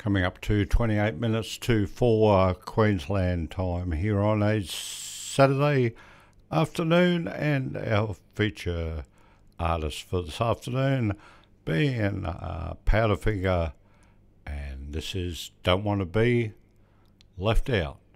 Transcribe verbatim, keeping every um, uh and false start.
Coming up to twenty-eight minutes to four Queensland time here on a Saturday afternoon, and our feature artist for this afternoon being uh, Powderfinger, and this is Don't Want to Be Left Out.